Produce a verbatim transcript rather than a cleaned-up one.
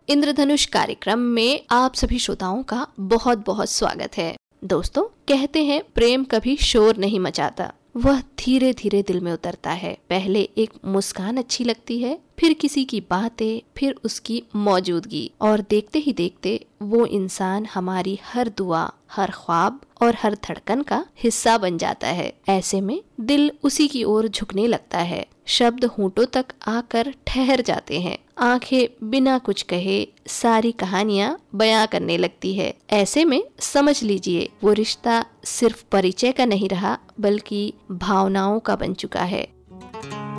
इंद्रधनुष कार्यक्रम में आप सभी श्रोताओं का बहुत बहुत स्वागत है। दोस्तों, कहते हैं प्रेम कभी शोर नहीं मचाता, वह धीरे धीरे दिल में उतरता है। पहले एक मुस्कान अच्छी लगती है, फिर किसी की बातें, फिर उसकी मौजूदगी, और देखते ही देखते वो इंसान हमारी हर दुआ, हर ख्वाब और हर धड़कन का हिस्सा बन जाता है। ऐसे में दिल उसी की ओर झुकने लगता है। शब्द होंठों तक आकर ठहर जाते हैं। आंखें बिना कुछ कहे सारी कहानियां बयां करने लगती है। ऐसे में समझ लीजिए वो रिश्ता सिर्फ परिचय का नहीं रहा, बल्कि भावनाओं का बन चुका है।